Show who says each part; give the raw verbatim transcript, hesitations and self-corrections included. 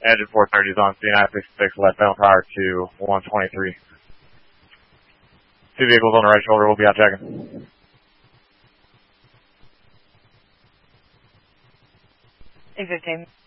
Speaker 1: engine four thirty is on C nine sixty-six left-bound prior to one twenty-three. Two vehicles on the right shoulder will be out checking.
Speaker 2: eight fifteen.